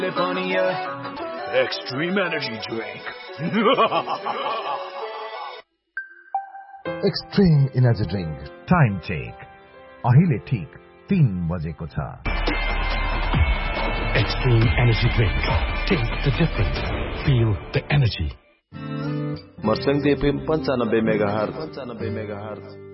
Extreme energy drink. Extreme energy drink. Time check. अहिले ठीक 3 बजेको छ. Extreme energy drink. Taste the difference. Feel the energy. Marsang FM 95 MHz.